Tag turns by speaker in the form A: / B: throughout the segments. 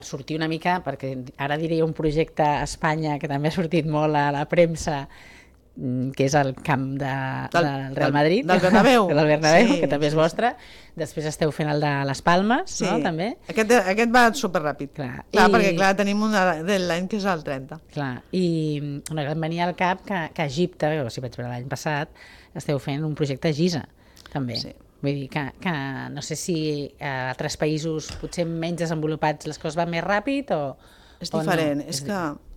A: sortir una mica, perquè ara diria un projecte a Espanya que també ha sortit molt a la premsa, que és el camp del Real Madrid,
B: del Bernabéu,
A: del Bernabéu,
B: sí,
A: que també és vostre. Després esteu fent el de les Palmes,
B: sí,
A: no? També.
B: Aquest va superràpid. Clar, perquè tenim una deadline que és el 30.
A: Clar, i em venia al cap que a Egipte, que si vaig veure l'any passat, esteu fent un projecte a Giza, també. Sí. Vull dir que no sé si a altres països potser menys desenvolupats les coses van més ràpid o...
B: És diferent, no? És que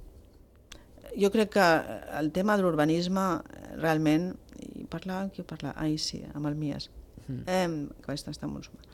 B: jo crec que el tema de l'urbanisme realment, i ahir sí, amb el Mies, que vaig estar molt suma.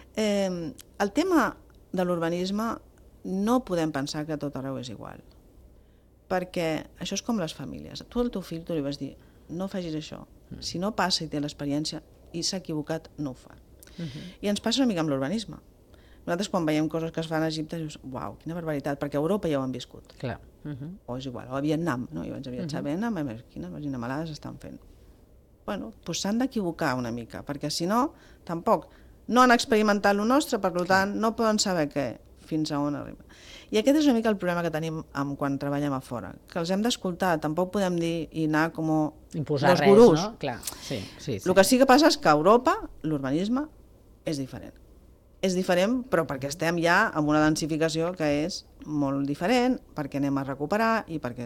B: El tema de l'urbanisme no podem pensar que tot arreu és igual, perquè això és com les famílies. Tu al teu fill tu li vas dir, no facis això, si no passa i té l'experiència i s'ha equivocat, no ho fa. I ens passa una mica amb l'urbanisme. Nosaltres quan veiem coses que es fan a Egipte dius, uau, quina barbaritat, perquè a Europa ja ho han viscut.
A: Clar.
B: O és igual, o a Vietnam, no? Jo vaig a viatjar a Vietnam, quines malades estan fent. Bueno, doncs s'han d'equivocar una mica, perquè si no, tampoc no han experimentat el nostre, per tant, no poden saber fins a on arriba. I aquest és una mica el problema que tenim quan treballem a fora, que els hem d'escoltar, tampoc podem dir i anar com
A: imposar
B: els gurús.
A: Res, no? Clar, sí.
B: El que sí que passa és que a Europa l'urbanisme és diferent. És diferent, però perquè estem ja en una densificació que és molt diferent, perquè anem a recuperar i perquè...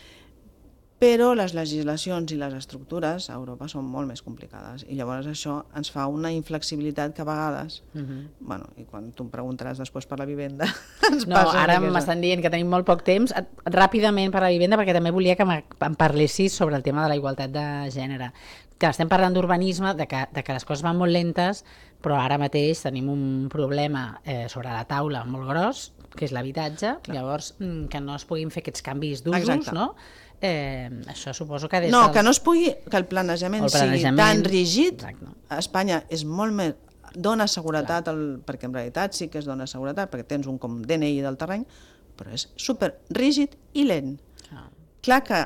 B: Però les legislacions i les estructures a Europa són molt més complicades i llavors això ens fa una inflexibilitat que a vegades, bueno, i quan tu em preguntaràs després per la vivenda ens
A: no,
B: passa...
A: Ara m'estan dient que tenim molt poc temps, ràpidament per la vivenda, perquè també volia que em parlessis sobre el tema de la igualtat de gènere, que estem parlant d'urbanisme, de que les coses van molt lentes, però ara mateix tenim un problema sobre la taula molt gros, que és l'habitatge, llavors que no es puguin fer aquests canvis d'usos, no? Això suposo que
B: que no es pugui, que el planejament sigui tan rígid. A Espanya és molt més, dona seguretat, perquè en realitat sí que es dona seguretat, perquè tens un com DNI del terreny, però és super rígid i lent. Clar que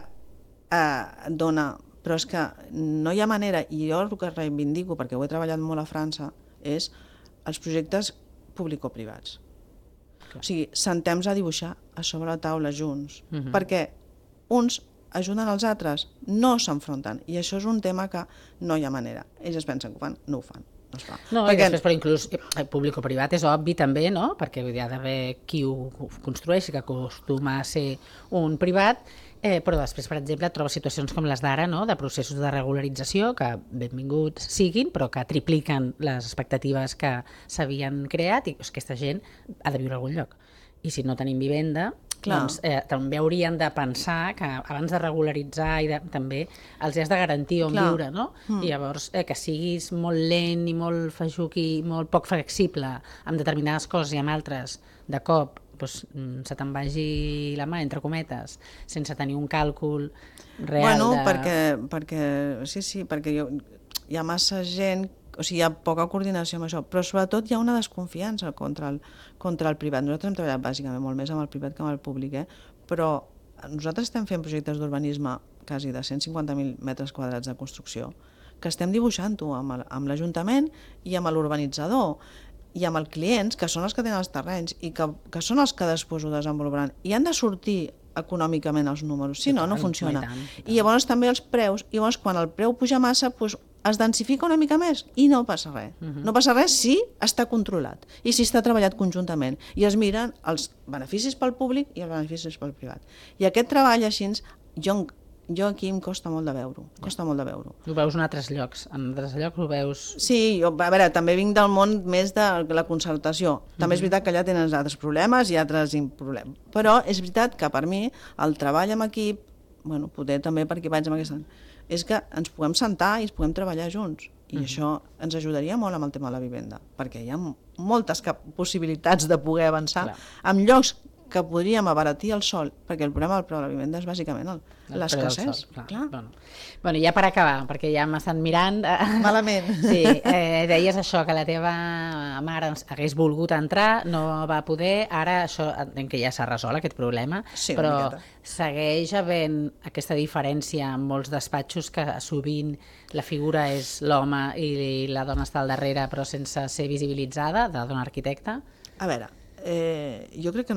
B: dona, però és que no hi ha manera, i jo el que reivindico, perquè ho he treballat molt a França, és els projectes público-privats. O sigui, sentem-nos a dibuixar a sobre la taula junts, perquè uns ajuden els altres, no s'enfronten, i això és un tema que no hi ha manera. Ells es pensen que ho fan, no ho fan.
A: No, i després, però inclús públic-privat és obvi també, no? Perquè hi ha d'haver qui ho construeix, que acostuma a ser un privat, però després, per exemple, trobes situacions com les d'ara, no? De processos de regularització, que benvinguts siguin, però que tripliquen les expectatives que s'havien creat, i aquesta gent ha de viure a algun lloc. I si no tenim vivenda, doncs també haurien de pensar que abans de regularitzar també els has de garantir on viure, no? I llavors que siguis molt lent i molt feixuc i molt poc flexible amb determinades coses i amb altres, de cop se te'n vagi la mà, entre cometes, sense tenir un càlcul real
B: de... perquè hi ha massa gent, o sigui, hi ha poca coordinació amb això, però sobretot hi ha una desconfiança contra el privat. Nosaltres hem treballat bàsicament molt més amb el privat que amb el públic, però nosaltres estem fent projectes d'urbanisme quasi de 150.000 metres quadrats de construcció, que estem dibuixant-ho amb l'Ajuntament i amb l'urbanitzador i amb els clients, que són els que tenen els terrenys i que són els que després ho desenvoluparan, i han de sortir econòmicament els números, si no, no funciona. I llavors també els preus, i llavors quan el preu puja massa, es densifica una mica més i no passa res. No passa res si està controlat i si està treballat conjuntament i es miren els beneficis pel públic i els beneficis pel privat. I aquest treball així, jo aquí em costa molt de veure-ho.
A: Ho veus en altres llocs? En altres llocs ho veus...
B: Sí, a veure, també vinc del món més de la concertació. També és veritat que allà tenen altres problemes i altres problemes. Però és veritat que per mi el treball en equip, bueno, poder també perquè vaig amb aquesta... és que ens puguem sentar i ens puguem treballar junts. I això ens ajudaria molt amb el tema de la vivenda, perquè hi ha moltes possibilitats de poder avançar en llocs que podríem abaratir el sòl, perquè el problema del preu de la vivenda és bàsicament l'escassez.
A: Bueno, ja per acabar, perquè ja m'estan mirant...
B: Malament.
A: Sí, deies això, que la teva mare hagués volgut entrar, no va poder, ara això entenc que ja s'ha resolt aquest problema, però segueix havent aquesta diferència en molts despatxos que sovint la figura és l'home i la dona està al darrere però sense ser visibilitzada, de la dona arquitecta?
B: A veure, jo crec que